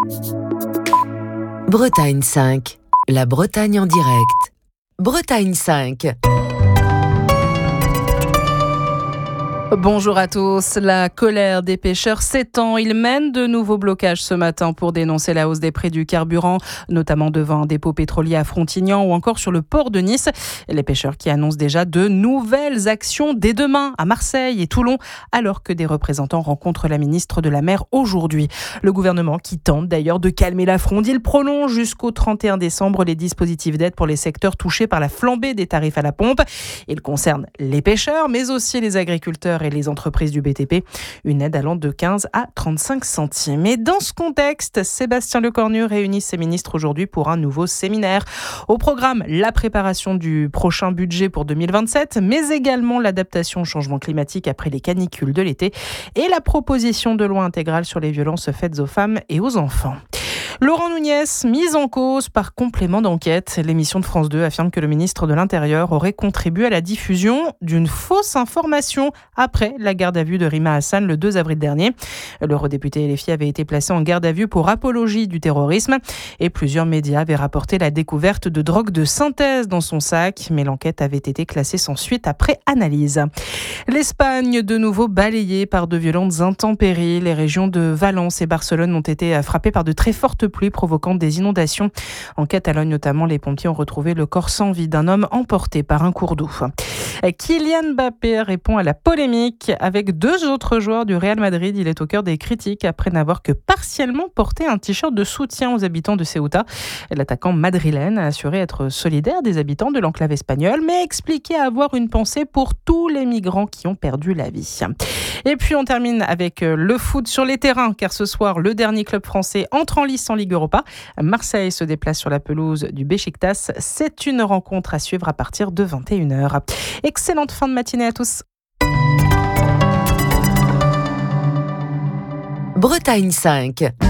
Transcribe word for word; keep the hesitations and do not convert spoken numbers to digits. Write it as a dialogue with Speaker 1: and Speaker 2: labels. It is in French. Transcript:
Speaker 1: Bretagne cinq, la Bretagne en direct. Bretagne cinq.
Speaker 2: Bonjour à tous. La colère des pêcheurs s'étend. Ils mènent de nouveaux blocages ce matin pour dénoncer la hausse des prix du carburant, notamment devant un dépôt pétrolier à Frontignan ou encore sur le port de Nice. Les pêcheurs qui annoncent déjà de nouvelles actions dès demain à Marseille et Toulon, alors que des représentants rencontrent la ministre de la Mer aujourd'hui. Le gouvernement qui tente d'ailleurs de calmer la fronde. Il prolonge jusqu'au trente et un décembre les dispositifs d'aide pour les secteurs touchés par la flambée des tarifs à la pompe. Il concerne les pêcheurs, mais aussi les agriculteurs et les entreprises du B T P, une aide allant de quinze à trente-cinq centimes. Et dans ce contexte, Sébastien Lecornu réunit ses ministres aujourd'hui pour un nouveau séminaire. Au programme, la préparation du prochain budget pour deux mille vingt-sept, mais également l'adaptation au changement climatique après les canicules de l'été et la proposition de loi intégrale sur les violences faites aux femmes et aux enfants. Laurent Nunez, mis en cause par complément d'enquête. L'émission de France deux affirme que le ministre de l'Intérieur aurait contribué à la diffusion d'une fausse information après la garde à vue de Rima Hassan le deux avril dernier. L'eurodéputé L F I avait été placé en garde à vue pour apologie du terrorisme et plusieurs médias avaient rapporté la découverte de drogue de synthèse dans son sac, mais l'enquête avait été classée sans suite après analyse. L'Espagne, de nouveau balayée par de violentes intempéries. Les régions de Valence et Barcelone ont été frappées par de très fortes pluie provoquant des inondations. En Catalogne notamment, les pompiers ont retrouvé le corps sans vie d'un homme emporté par un cours d'eau. Kylian Mbappé répond à la polémique. Avec deux autres joueurs du Real Madrid, il est au cœur des critiques après n'avoir que partiellement porté un t-shirt de soutien aux habitants de Ceuta. L'attaquant madrilène a assuré être solidaire des habitants de l'enclave espagnole, mais expliqué avoir une pensée pour tous les migrants qui ont perdu la vie. Et puis on termine avec le foot sur les terrains, car ce soir, le dernier club français entre en lice en Ligue Europa. Marseille se déplace sur la pelouse du Beşiktaş. C'est une rencontre à suivre à partir de vingt et une heures. Excellente fin de matinée à tous.
Speaker 1: Bretagne cinq.